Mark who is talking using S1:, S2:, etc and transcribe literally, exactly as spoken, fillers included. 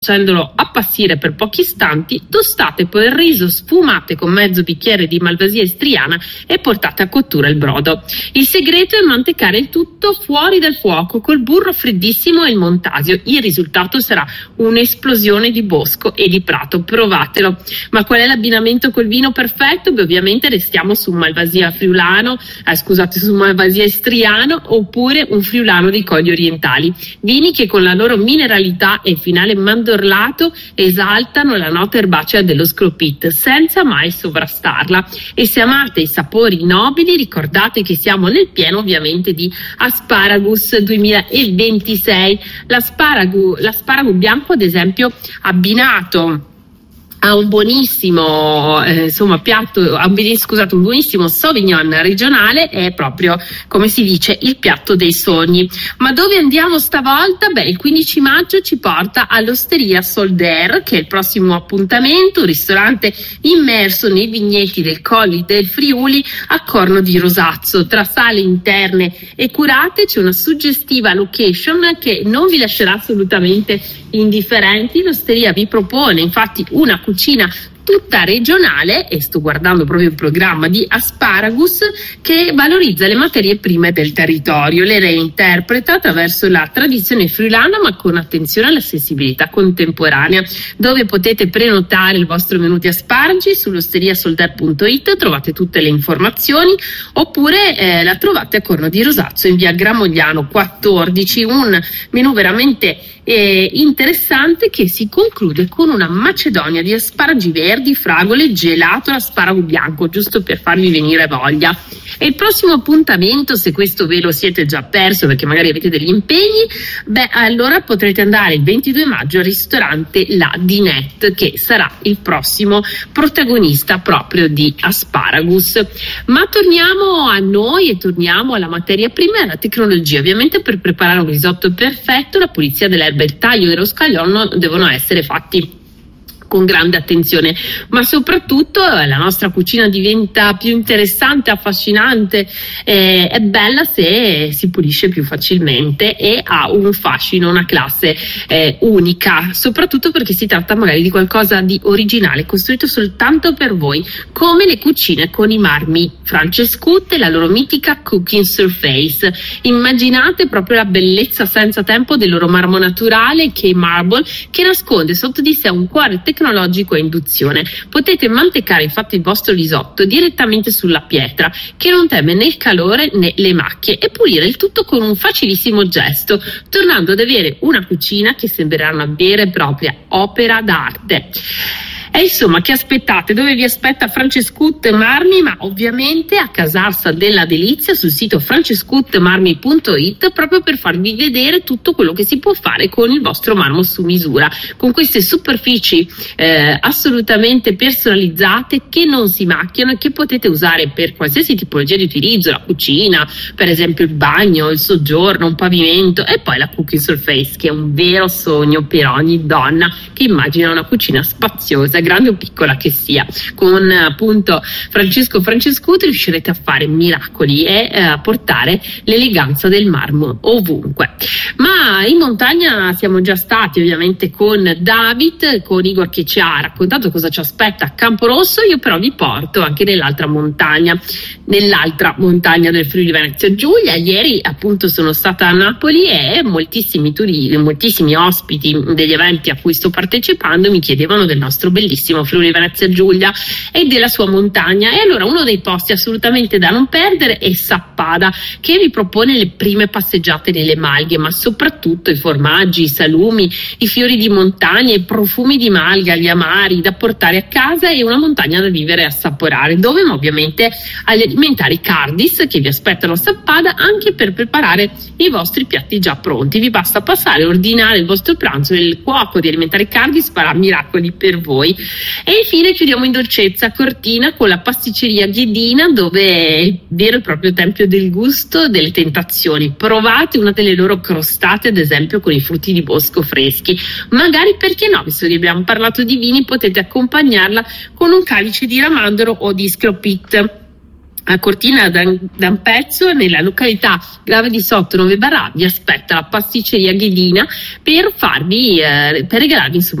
S1: facendolo appassire per pochi istanti, tostate poi il riso, sfumate con mezzo bicchiere di malvasia istriana e portate a cottura il brodo. Il segreto è mantecare il tutto fuori dal fuoco col burro freddissimo e il montasio. Il risultato sarà un'esplosione di bosco e di prato. Provatelo. Ma qual è l'abbinamento col vino perfetto? Beh, ovviamente restiamo su un malvasia friulano, eh, scusate, su un malvasia istriano oppure un friulano dei Colli Orientali. Vini che con la loro mineralità e finale mandorlato esaltano la nota erbacea dello Scropit senza mai sovrastarla. E se amate i sapori nobili, ricordate che siamo nel pieno ovviamente di Asparagus duemilaventisei. L'asparago, l'asparago bianco, ad esempio, abbinato a un buonissimo eh, insomma piatto, a un, scusate, un buonissimo Sauvignon regionale è proprio, come si dice, il piatto dei sogni. Ma dove andiamo stavolta? Beh, il quindici maggio ci porta all'Osteria Solder, che è il prossimo appuntamento, un ristorante immerso nei vigneti del Colli del Friuli a Corno di Rosazzo. Tra sale interne e curate c'è una suggestiva location che non vi lascerà assolutamente indifferenti. L'osteria vi propone infatti una cucina tutta regionale, e sto guardando proprio il programma di Asparagus, che valorizza le materie prime del territorio, le reinterpreta attraverso la tradizione friulana ma con attenzione alla sensibilità contemporanea. Dove potete prenotare il vostro menù di asparagi? Sull'osteria solder punto it trovate tutte le informazioni, oppure eh, la trovate a Corno di Rosazzo in via Gramogliano quattordici. Un menù veramente eh, interessante che si conclude con una macedonia di asparagi verdi, fragole, gelato all'asparago bianco, giusto per farvi venire voglia. E il prossimo appuntamento, se questo ve lo siete già perso perché magari avete degli impegni, beh, allora potrete andare il ventidue maggio al ristorante La Dinette, che sarà il prossimo protagonista proprio di Asparagus. Ma torniamo a noi e torniamo alla materia prima e alla tecnologia. Ovviamente per preparare un risotto perfetto la pulizia dell'erba e il taglio dello scaglione devono essere fatti con grande attenzione, ma soprattutto la nostra cucina diventa più interessante, affascinante, eh, è bella se si pulisce più facilmente e ha un fascino, una classe eh, unica, soprattutto perché si tratta magari di qualcosa di originale, costruito soltanto per voi, come le cucine con i marmi Francescut e la loro mitica Cooking Surface. Immaginate proprio la bellezza senza tempo del loro marmo naturale, K-Marble, che nasconde sotto di sé un cuore tecnologico tecnologico a induzione. Potete mantecare infatti il vostro risotto direttamente sulla pietra, che non teme né il calore né le macchie, e pulire il tutto con un facilissimo gesto, tornando ad avere una cucina che sembrerà una vera e propria opera d'arte. E insomma, che aspettate? Dove vi aspetta Francescut Marmi? Ma ovviamente a Casarsa della Delizia, sul sito francescut marmi punto it, proprio per farvi vedere tutto quello che si può fare con il vostro marmo su misura, con queste superfici eh, assolutamente personalizzate che non si macchiano e che potete usare per qualsiasi tipologia di utilizzo, la cucina, per esempio il bagno, il soggiorno, un pavimento, e poi la Cooking Surface, che è un vero sogno per ogni donna che immagina una cucina spaziosa, grande o piccola che sia. Con appunto Francesco Francescuti riuscirete a fare miracoli e eh, a portare l'eleganza del marmo ovunque. Ma in montagna siamo già stati ovviamente con David, con Igor che ci ha raccontato cosa ci aspetta a Camporosso. Io però vi porto anche nell'altra montagna, nell'altra montagna del Friuli Venezia Giulia. Ieri appunto sono stata a Napoli e moltissimi turisti, moltissimi ospiti degli eventi a cui sto partecipando mi chiedevano del nostro bellissimo Friuli Venezia Giulia e della sua montagna. E allora uno dei posti assolutamente da non perdere è Sappada, che vi propone le prime passeggiate nelle malghe, ma soprattutto i formaggi, i salumi, i fiori di montagna, i profumi di malga, gli amari da portare a casa, e una montagna da vivere e assaporare, dove ovviamente agli alimentari Cardis che vi aspettano a Sappada anche per preparare i vostri piatti già pronti. Vi basta passare, ordinare il vostro pranzo e il cuoco di alimentari Cardis farà miracoli per voi. E infine chiudiamo in dolcezza a Cortina con la pasticceria Ghedina, dove è il vero e proprio tempio del gusto, delle tentazioni. Provate una delle loro crostate, ad esempio con i frutti di bosco freschi, magari, perché no, visto che abbiamo parlato di vini, potete accompagnarla con un calice di ramandoro o di Scropit. a Cortina d'Ampezzo, nella località Grave di Sotto Nove Barà, vi aspetta la pasticceria Ghedina per farvi, eh, per regalarvi insomma